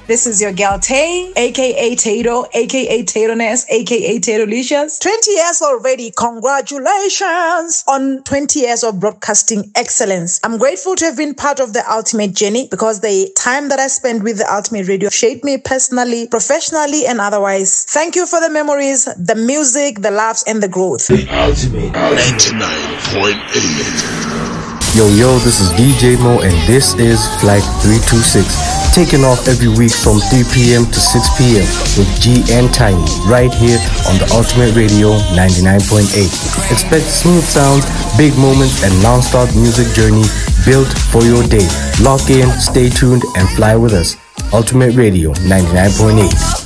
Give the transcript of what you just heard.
This is your girl Tay, aka Tato, aka Tato-ness, aka Tato-licious. 20 years already. Congratulations on 20 years of broadcasting excellence. I'm grateful to have been part of the ultimate journey because the time that I spent with the ultimate radio shaped me personally, professionally, and otherwise. Thank you for the memories, the music, the laughs, and the growth. The ultimate 99.8. Yo, this is DJ Mo and this is Flight 326. Taking off every week from 3 p.m. to 6 p.m. with G and Tiny right here on the Ultimate Radio 99.8. Expect smooth sounds, big moments, and non-stop music journey built for your day. Lock in, stay tuned, and fly with us. Ultimate Radio 99.8.